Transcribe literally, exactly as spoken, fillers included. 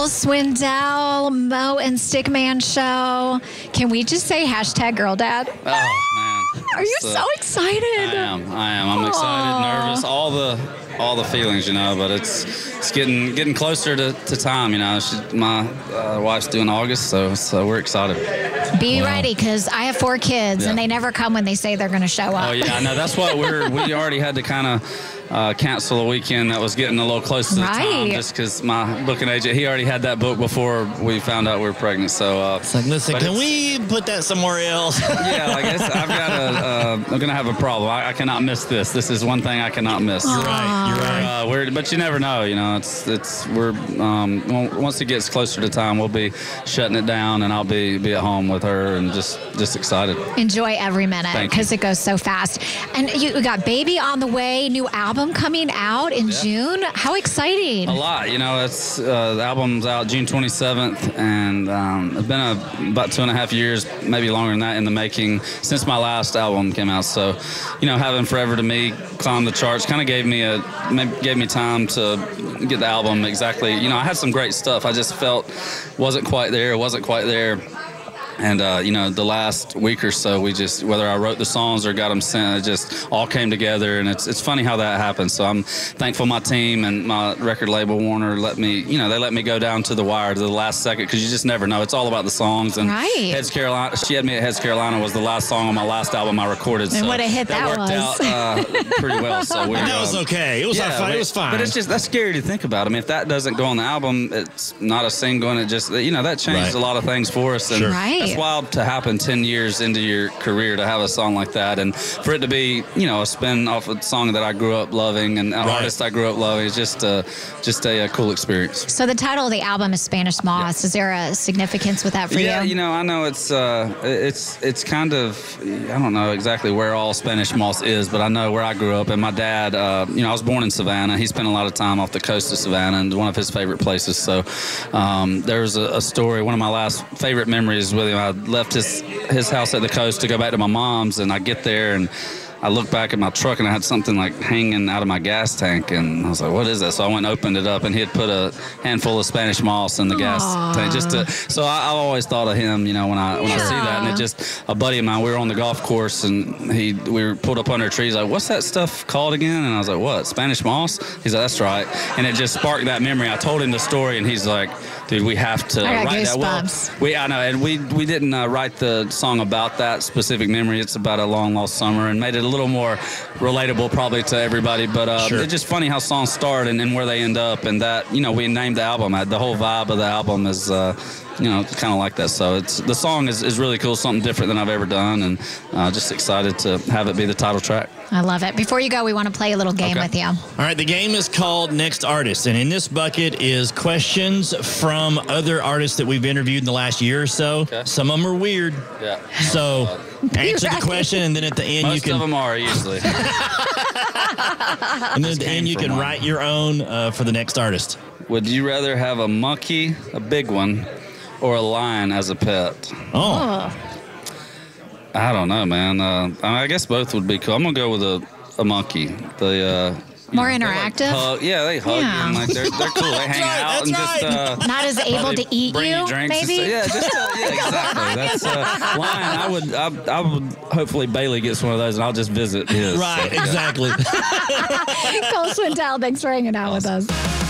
Swindell, Mo and Stickman show. Can we just say hashtag girl dad? Oh, man. Are you uh, so excited? I am. I am. I'm Aww. excited, nervous, all the all the feelings, you know, but it's it's getting getting closer to, to time, you know. She, my uh, wife's due in August, so so we're excited. Be wow. ready, because I have four kids, yeah. and they never come when they say they're going to show up. Oh, yeah, I know. That's what we're, we already had to kind of uh, cancel a weekend that was getting a little close to the right. time, just because my booking agent, he already had that book before we found out we were pregnant. So uh, it's like, listen, can we put that somewhere else? Yeah, like it's, I've got a, uh, I'm going to have a problem. I, I cannot miss this. This is one thing I cannot miss. You're right. You're right. Uh, we're, but you never know, you know. It's it's we're um, once it gets closer to time, we'll be shutting it down, and I'll be be at home with her and just just excited. Enjoy every minute, because it goes so fast. And you got Baby on the way, new album coming out in yeah. June. How exciting! A lot, you know. It's uh, the album's out June twenty-seventh, and um, it's been a, about two and a half years, maybe longer than that, in the making since my last album came out. So, you know, having Forever to Me climb the charts kind of gave me a gave me time to get the album exactly. You know, I had some great stuff. I just felt wasn't quite there. Wasn't quite there. And, uh, you know, the last week or so, we just, whether I wrote the songs or got them sent, it just all came together. And it's it's funny how that happens. So I'm thankful my team and my record label, Warner, let me, you know, they let me go down to the wire to the last second, because you just never know. It's all about the songs. And right. Heads Carolina, She Had Me at Heads Carolina was the last song on my last album I recorded. And so what a hit that, that worked was. out uh, pretty well. So we, that was um, okay. It was, yeah, fine. We, it was fine. But it's just, that's scary to think about. I mean, if that doesn't go on the album, it's not a single, and it just, you know, that changed right. a lot of things for us. And sure. right. that's wild to happen ten years into your career, to have a song like that, and for it to be, you know, a spin off a song that I grew up loving and an right. artist I grew up loving. It's just uh, just a, a cool experience. So the title of the album is Spanish Moss. Yeah. Is there a significance with that for yeah, you? Yeah, you know, I know it's uh, it's it's kind of, I don't know exactly where all Spanish Moss is, but I know where I grew up. And my dad, uh, you know, I was born in Savannah. He spent a lot of time off the coast of Savannah, and one of his favorite places. So um, there's a, a story. One of my last favorite memories with him. I left his his house at the coast to go back to my mom's, and I get there and I look back at my truck, and I had something like hanging out of my gas tank, and I was like, what is that? So I went and opened it up, and he had put a handful of Spanish moss in the Aww. gas tank. Just to, so I, I've always thought of him, you know, when I when yeah. I see that. And it just, a buddy of mine, we were on the golf course, and he we were pulled up under a tree. He's like, what's that stuff called again? And I was like, what, Spanish moss? He's like, that's right. And it just sparked that memory. I told him the story, and he's like, dude, we have to I got write that. Well, we, I know, and we we didn't uh, write the song about that specific memory. It's about a long lost summer, and made it a little more relatable probably to everybody. But uh, sure. it's just funny how songs start and, and where they end up, and that, you know, we named the album. The whole vibe of the album is, uh, you know, kind of like that. So it's the song is, is really cool, something different than I've ever done, and uh, just excited to have it be the title track. I love it. Before you go, we want to play a little game okay. with you. All right, the game is called Next Artist, and in this bucket is questions from other artists that we've interviewed in the last year or so. Okay. Some of them are weird. Yeah. So answer right. the question, and then at the end Most you can. of them are usually. And then at the end you can one. write your own uh, for the next artist. Would you rather have a monkey, a big one, or a lion as a pet? Oh. oh. I don't know, man. Uh, I guess both would be cool. I'm gonna go with a, a monkey. The uh, more know, interactive. Like hug, yeah, they hug yeah. you. And like they're they're cool. They hang right, out and right. just uh, not as able to eat bring you, you drinks and maybe. stuff. Yeah, just uh, yeah, exactly. That's uh, lion. I would I, I would hopefully Bailey gets one of those, and I'll just visit his. Right, so, yeah. exactly. Cole Swindell, thanks for hanging out awesome. with us.